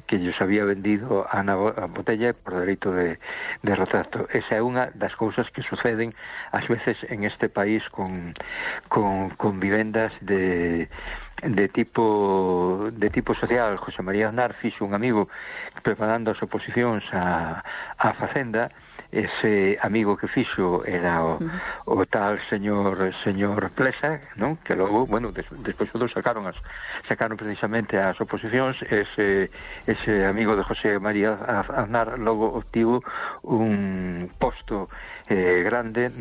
lles había vendido a Botella por dereito de retracto. Esa é unha das cousas que suceden ás veces en este país con vivendas de tipo social. José María Aznar fixo un amigo preparando as oposicións á Facenda. Ese amigo que fixo era o tal señor Plesa, non? Que logo, bueno, despois todos sacaron precisamente as oposicións. Ese amigo de José María Aznar logo obtivo un posto grande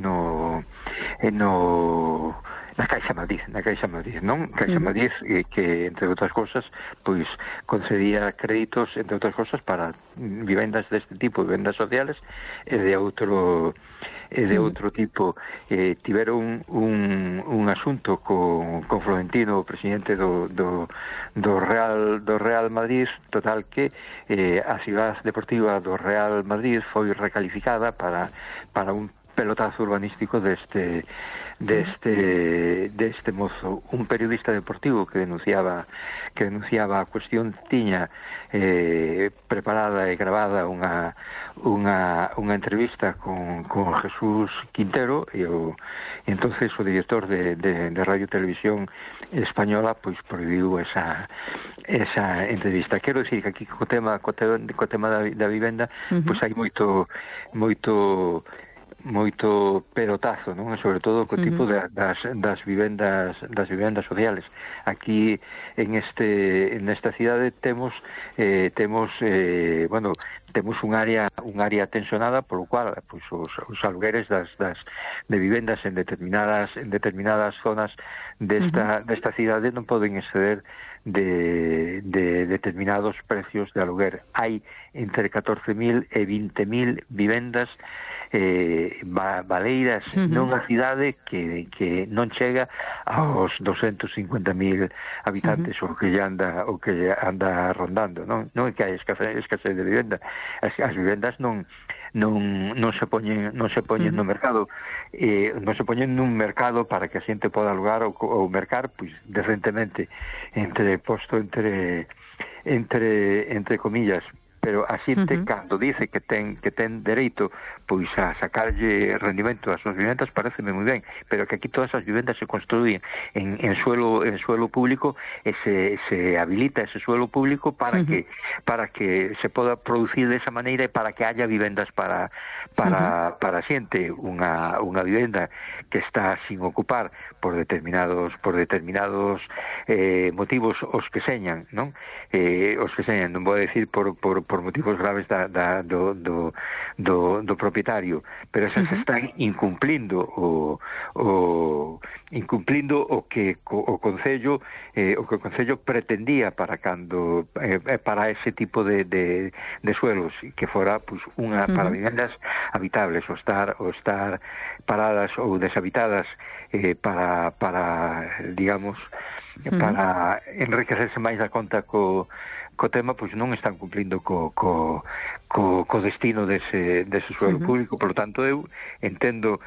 na Caixa Madrid, non? Caixa Madrid, que, entre outras cosas, pois concedía créditos, entre outras cosas, para vivendas deste tipo, vivendas sociales, e de outro tipo. Tiveron un asunto con Florentino, o presidente do Real Madrid, total que a cidade deportiva do Real Madrid foi recalificada para un pelotazo urbanístico deste mozo. Un periodista deportivo que denunciaba a cuestión tiña preparada e gravada unha entrevista con Jesús Quintero, e entonces o director de Radio Televisión Española pois prohibiu esa entrevista. Quero dicir que aquí co tema da vivenda pois hai moito pelotazo, non? Sobre todo co tipo das vivendas sociales. Aquí en esta cidade temos un área tensionada, polo cual pois os alugueres de vivendas en determinadas zonas desta cidade non poden exceder de determinados precios de aluguer. Hai entre 14.000 e 20.000 vivendas baleiras nunha cidade que non chega aos 250.000 habitantes, o que anda rondando, non é que hai escasez de vivenda. As vivendas non se poñen no mercado, non se poñen nun mercado para que a xente poda alugar ou mercar, pois decentemente, entre comillas. Pero a xente, cando dice que ten dereito pois a sacarlle rendimento ás súas vivendas, pareceme moi ben, pero que aquí todas as vivendas se construyen en suelo público, e se habilita ese suelo público para que se poda producir desa maneira, e para que haya vivendas para a xente. Unha vivenda que está sin ocupar por determinados motivos os que señan, non? Non vou decir por motivos graves do propietario, pero esas están incumplindo o que o Concello pretendía para ese tipo de suelos, que fora pues para vivendas habitables, o estar paradas ou deshabitadas para digamos para enriquecerse máis da conta co tema, pois non están cumplindo co destino dese suelo público. Por lo tanto, eu entendo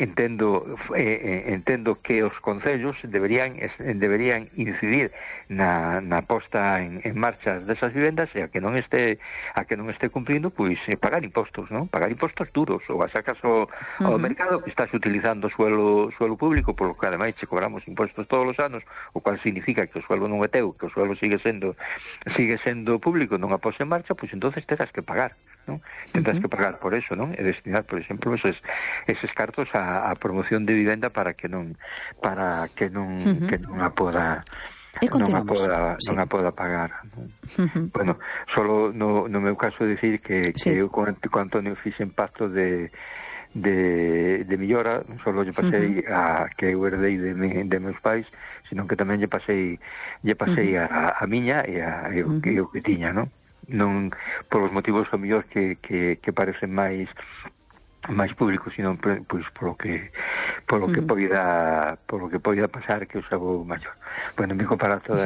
que os concellos deberían incidir na posta en marcha desas vivendas, e a que non este cumplindo, pois pagar impostos, non? Pagar impostos duros, ou a sacas ao mercado que estás utilizando suelo público, polo que ademais che cobramos impostos todos os anos, o cual significa que o suelo non é teu, que o suelo sigue sendo público, non a pos en marcha, pois entonces terás que pagar, non? Tendrás que pagar por eso, non? E destinar, por exemplo, eses cartos a promoción de vivenda para que non a poda pagar. Bueno, solo no meu caso dicir que eu con Antonio fixen pacto de millora. Non só lle pasei a que eu herdei de meus pais, sino que tamén lle pasei a miña e o que tiña, non polos motivos o mellor que parecen máis públicos, sino pois polo que poida pasar, que os hago maior. Bueno, digo, para todas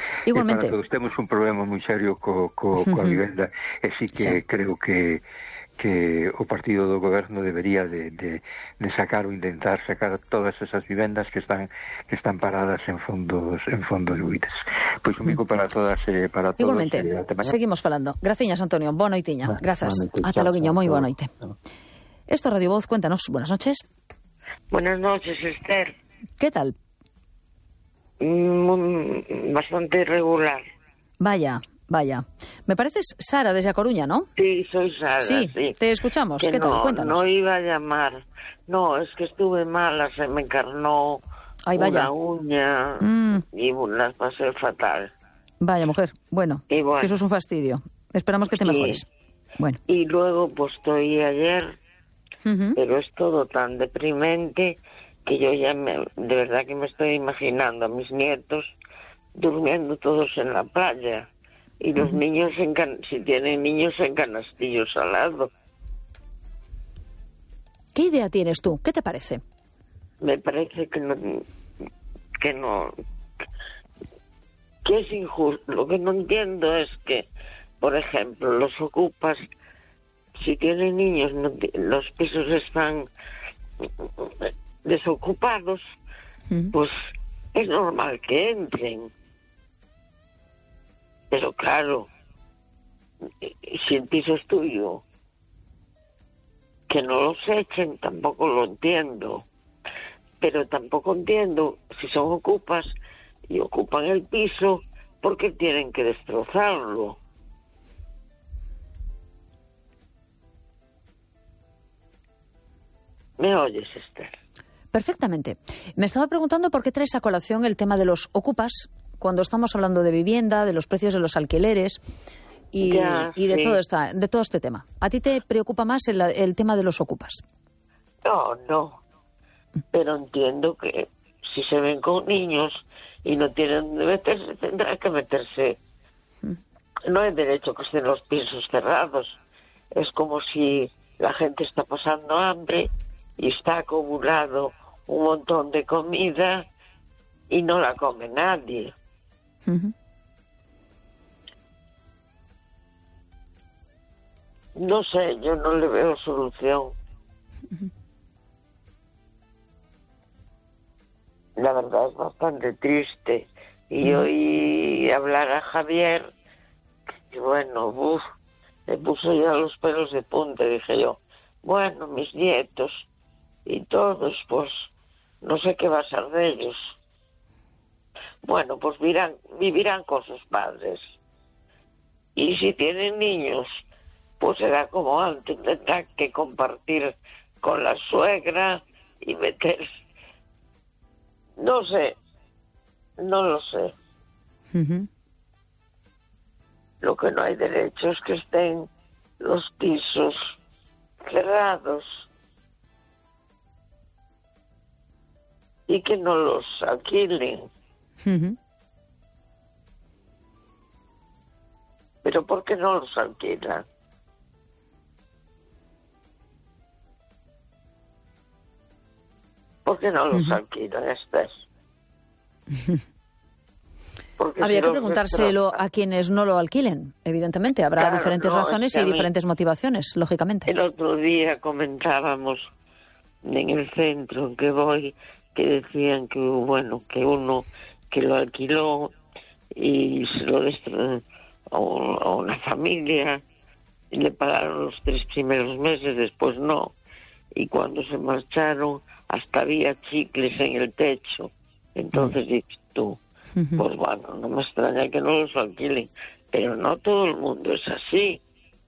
igualmente, para todos temos un problema moi serio coa vivenda, e sí que creo que que o partido do goberno debería de sacar ou intentar sacar todas esas vivendas que están paradas en fondos buitres. Pois un bico para todas para todos. Igualmente, seguimos falando. Graciñas, Antonio. Boa noitiña. Grazas. Ata loguiño, moi boa noite. Esto Radio Voz, cuéntanos. Buenas noches. Buenas noches, Esther. ¿Qué tal? Bastante irregular. Vaya. Me pareces Sara desde A Coruña, ¿no? Sí, soy Sara, sí. Te escuchamos. Que ¿Qué tal? Cuéntanos. No iba a llamar. No, es que estuve mala, se me encarnó una uña y las pasé fatal. Vaya, mujer. Bueno, que eso es un fastidio. Esperamos que te mejores. Bueno. Y luego, pues estoy ayer, pero es todo tan deprimente que yo ya de verdad que me estoy imaginando a mis nietos durmiendo todos en la playa. Y los niños, si tienen niños, en canastillos al lado. ¿Qué idea tienes tú? ¿Qué te parece? Me parece que es injusto. Lo que no entiendo es que, por ejemplo, los ocupas, si tienen niños, los pisos están desocupados, pues es normal que entren. Pero claro, si el piso es tuyo, que no los echen, tampoco lo entiendo. Pero tampoco entiendo si son ocupas y ocupan el piso, ¿por qué tienen que destrozarlo? ¿Me oyes, Esther? Perfectamente. Me estaba preguntando por qué traes a colación el tema de los ocupas cuando estamos hablando de vivienda, de los precios de los alquileres y de todo este tema. ¿A ti te preocupa más el tema de los ocupas? No. Pero entiendo que si se ven con niños y no tienen donde meterse, tendrán que meterse. No hay derecho que estén los pisos cerrados. Es como si la gente está pasando hambre y está acumulado un montón de comida y no la come nadie. No sé, yo no le veo solución. La verdad es bastante triste. Y oí hablar a Javier, y bueno, me puso ya los pelos de punta. Dije yo, bueno, mis nietos y todos, pues no sé qué va a ser de ellos. Bueno, pues vivirán con sus padres. Y si tienen niños, pues será como antes, tendrán que compartir con la suegra y meterse. No sé, no lo sé. Lo que no hay derecho es que estén los pisos cerrados y que no los alquilen. Pero ¿por qué no los alquilan? ¿Por qué no los alquilan, Esther? Habría que preguntárselo a quienes no lo alquilen, evidentemente. Habrá diferentes razones y diferentes motivaciones, lógicamente. El otro día comentábamos en el centro en que voy, que decían que, bueno, que uno que lo alquiló y se lo destruyó a una familia y le pagaron los 3 primeros meses, después no. Y cuando se marcharon, hasta había chicles en el techo. Entonces dices tú, pues bueno, no me extraña que no los alquilen, pero no todo el mundo es así.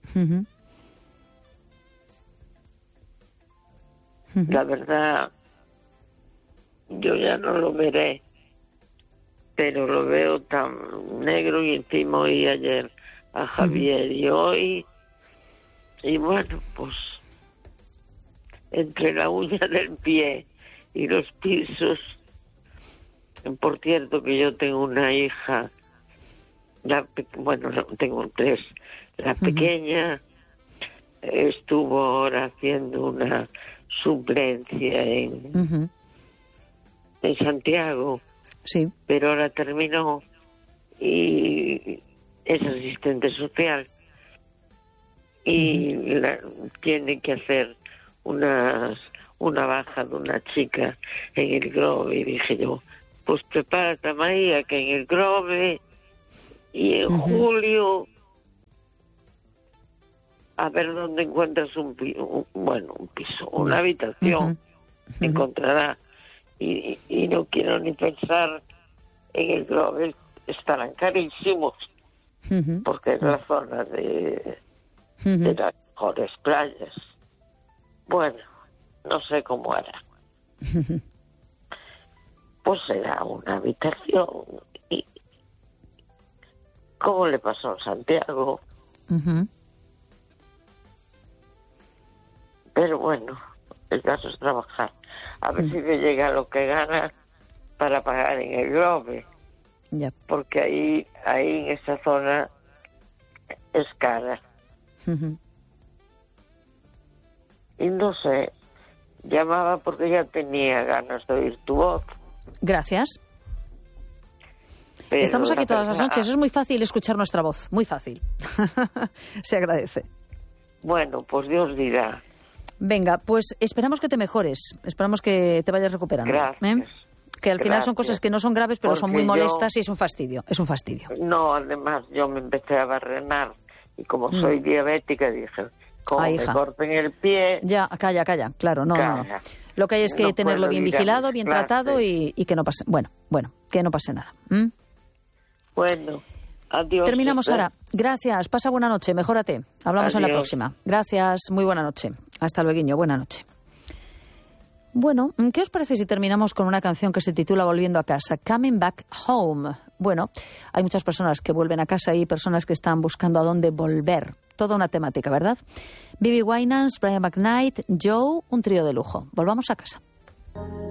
La verdad, yo ya no lo veré, pero lo veo tan negro. Y encima oí ayer a Javier y hoy, y bueno, pues entre la uña del pie y los pisos. Por cierto que yo tengo una hija, tengo 3. La pequeña estuvo ahora haciendo una suplencia en Santiago, sí, pero ahora terminó y es asistente social. y tiene que hacer una baja de una chica en el Grove, y dije yo, pues prepárate, María, que en el Grove y en julio a ver dónde encuentras un piso, una habitación, encontrará, y no quiero ni pensar en el Grove, estarán carísimos, porque es la zona de las mejores playas. Bueno, no sé cómo hará. Pues será una habitación. Y ¿cómo le pasó a Santiago? Pero bueno, el caso es trabajar. A ver si le llega lo que gana para pagar en el Grove. Yep. Porque ahí en esa zona es cara. Y no sé, llamaba porque ya tenía ganas de oír tu voz. Gracias. Pero estamos aquí todas las noches, es muy fácil escuchar nuestra voz, muy fácil. Se agradece. Bueno, pues Dios dirá. Venga, pues esperamos que te mejores, esperamos que te vayas recuperando. Gracias. Que al final son cosas que no son graves, pero son muy molestas y es un fastidio, No, además yo me empecé a barrenar y como soy diabética dije, como me corten el pie... Ya, calla, claro, no. Lo que hay es que tenerlo bien vigilado, bien tratado y que no pase, bueno, que no pase nada. Bueno, adiós. Terminamos, Sara. Gracias, pasa buena noche, mejórate. Hablamos en la próxima. Gracias, muy buena noche. Hasta luego, buena noche. Bueno, ¿qué os parece si terminamos con una canción que se titula Volviendo a casa? Coming Back Home. Bueno, hay muchas personas que vuelven a casa y personas que están buscando a dónde volver. Toda una temática, ¿verdad? Bibi Winans, Brian McKnight, Joe, un trío de lujo. Volvamos a casa.